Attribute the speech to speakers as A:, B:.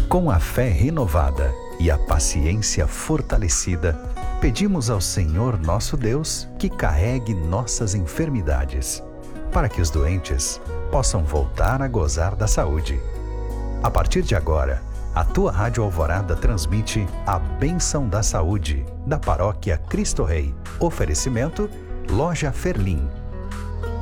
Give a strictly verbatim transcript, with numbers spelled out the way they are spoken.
A: Com a fé renovada e a paciência fortalecida, pedimos ao Senhor nosso Deus que carregue nossas enfermidades, para que os doentes possam voltar a gozar da saúde. A partir de agora, a tua Rádio Alvorada transmite a Bênção da Saúde, da Paróquia Cristo Rei. Oferecimento, Loja Ferlim.